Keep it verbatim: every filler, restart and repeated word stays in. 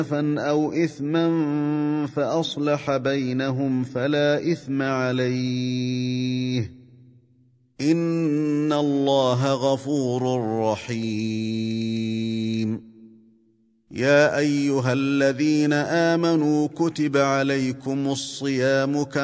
أو إثما فأصلح بينهم فلا إثم عليه إن الله غفور رحيم. يا أيها الذين آمنوا كتب عليكم الصيام كما